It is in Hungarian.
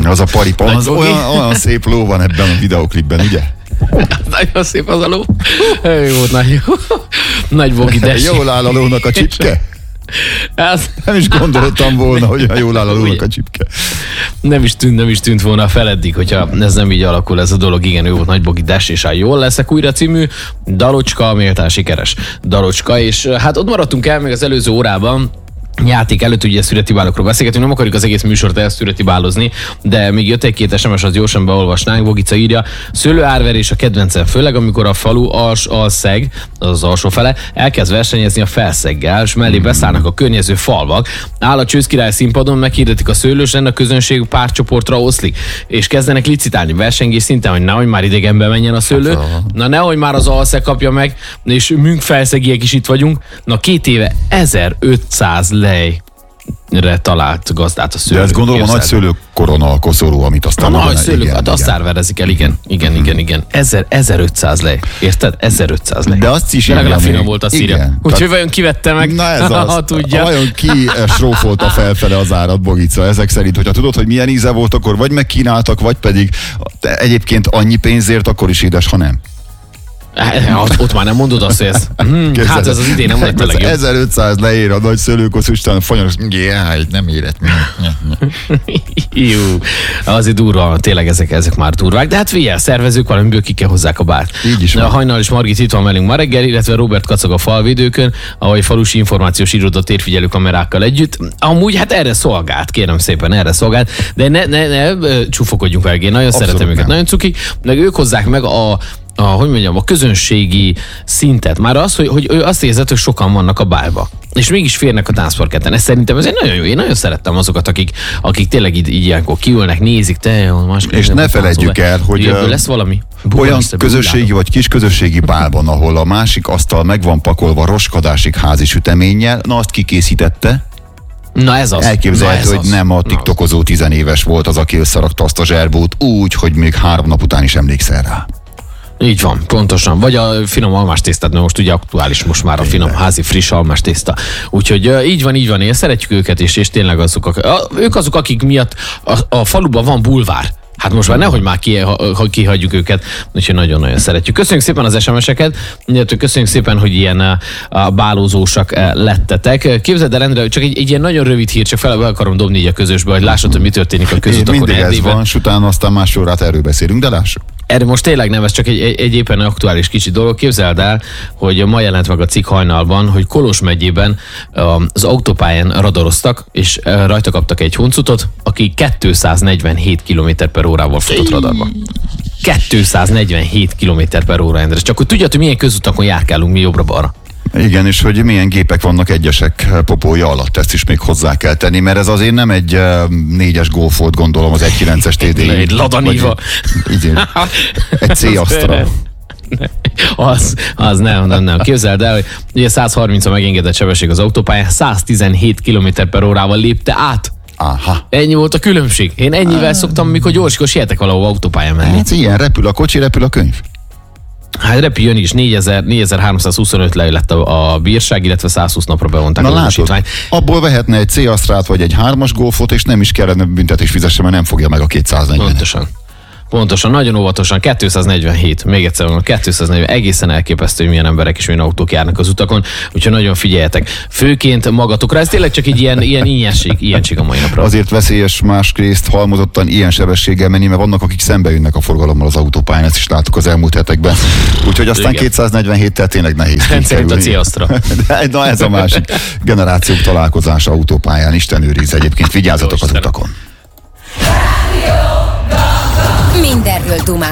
Az a paripa, az olyan szép ló van ebben a videóklipben, ugye? Nagyon szép az a ló. Jó, nagy Bogi Desi. Jól áll a lónak a csipke? Nem is gondoltam volna, hogy jól áll a lónak a csipke. Nem is tűnt volna fel eddig, hogyha ez nem így alakul ez a dolog. Igen, ő volt Nagy Bogi Desi, és Jól leszek újra című dalocska, méltán sikeres dalocska, és hát ott maradtunk el még az előző órában, játék előtt ugye szüretibálokról beszélgetünk, nem akarjuk az egész műsort elszüretibálozni, de még jött egy-két SMS, az gyorsan beolvasnánk. Bogica írja, szőlőárverés a kedvencem, főleg amikor a falu alszeg, az alsó fele, elkezd versenyezni a felszeggel, és mellé beszállnak a környező falvak, áll a Csőszkirály színpadon, meghirdetik a szőlősen, a közönség párcsoportra oszlik, és kezdenek licitálni, versengés szinten, hogy nehogy már idegenbe menjen a szőlő, na nehogy már az alszeg kapja meg, és münk felszegiek is itt vagyunk. Na 2 éve 1500 lejre talált gazdát a szőlő. De ezt gondolom a nagy szőlőkorona a koszorú, amit aztán... A nagy szőlők, hát azt árverezik el, igen. 1500 lej. Érted? 1500 lej. De azt is legalább finom volt a szíria. Úgyhogy vajon kivette meg, na ez az, ha tudja. Vajon ki srófolta felfele az árat, Bogica? Ezek szerint, hogyha tudod, hogy milyen íze volt, akkor vagy megkínáltak, vagy pedig egyébként annyi pénzért, akkor is édes, ha nem. Ott már nem mondod azt, hogy ez... hát ez az idén nem lett a legjobb. 1500 leér a nagy szőlőkoszú, utána fanyaros, nem érett. Jó, azért durva, tényleg ezek már durvák, de hát figyelj, szervezők valamiből ki kell hozzák a bárt. Így is van. A Hajnal és Margit itt van velünk ma reggel, illetve Robert kacag a falvédőkön, ahogy falusi információs iroda térfigyelő kamerákkal együtt. Amúgy hát erre szolgált, kérem szépen, erre szolgált, de ne csúfokodjunk el, én nagyon szeretem őket, nagyon cuki, meg ők hozzák meg a közönségi szintet. Már az, hogy azt érzed, hogy sokan vannak a bárba. És mégis férnek a táncparketten. Ez szerintem ez nagyon jó. Én nagyon szerettem azokat, akik tényleg így ilyenkor kiülnek, nézik, és ne feledjük el, hogy lesz valami olyan közösségi vagy kis közösségi bálban, ahol a másik asztal meg van pakolva roskadásig házi süteménnyel, na azt kikészítette. Na ez az. Elképzelhető, hogy nem a tiktokozó 10 éves volt az, aki összerakta azt a zserbót úgy, hogy még 3 nap után is emlékszel rá. Így van, pontosan. Vagy a finom almás tésztát, mert most ugye aktuális most már a finom házi friss almás tészta. Úgyhogy így van, én szeretjük őket, és tényleg ők azok, akik miatt a faluban van bulvár. Hát most már nehogy már kihagyjuk őket, úgyhogy nagyon-nagyon szeretjük. Köszönjük szépen az SMS-eket, köszönjük szépen, hogy ilyen bálózósak lettetek. Képzeld el, Endre, csak egy ilyen nagyon rövid hír, csak fel akarom dobni így a közösbe, hogy lássad, hogy mi történik a közutakon. Mindig ez van, és utána aztán más órát erről beszélünk, de lássuk. Erre most tényleg nem, ez csak egy éppen aktuális kicsi dolog. Képzeld el, hogy ma jelent meg a cikk Hajnalban, hogy Kolozs megyében az autópályán radaroztak, és rajta kaptak egy huncutot, aki 247 km/h futott radarba. 247 km/h, Endre. Csak hogy tudjad, hogy milyen közutakon járkálunk mi jobbra-balra. Igen, és hogy milyen gépek vannak egyesek popója alatt, ezt is még hozzá kell tenni, mert ez azért nem egy 4-es Golf volt, gondolom, az 1.9-es TDI. Egy Lada Niva. Egy C-Astra. Az nem. Képzeld el, hogy ugye 130 a megengedett sebesség az autópályán, 117 km/h lépte át. Aha. Ennyi volt a különbség. Én ennyivel szoktam, mikor gyorskor sietek valahol autópályán menni. Hát ilyen, repül a kocsi, repül a könyv. Hát repüljön is, 4325 lett a bírság, illetve 120 napra bevonták a utasítványt. Abból vehetne egy C-Astrát vagy egy 3-as Golfot, és nem is kellene büntetés fizesse, mert nem fogja meg a 240. Pontosan, nagyon óvatosan, 247, még egyszer mondom, 240, egészen elképesztő, hogy milyen emberek és milyen autók járnak az utakon, úgyhogy nagyon figyeljetek. Főként magatokra, ez tényleg csak egy ilyen ilyenség a mai napra. Azért veszélyes másrészt halmozottan ilyen sebességgel menni, mert vannak, akik szembe jönnek a forgalommal az autópályán, ezt is láttuk az elmúlt hetekben. Úgyhogy aztán 247-tel tényleg nehéz rendszerint a C-Astra. Na ez a másik generációk találkozása autópályán, Isten őriz egyébként, vigyázzatok az utakon. Mindenről dumálunk.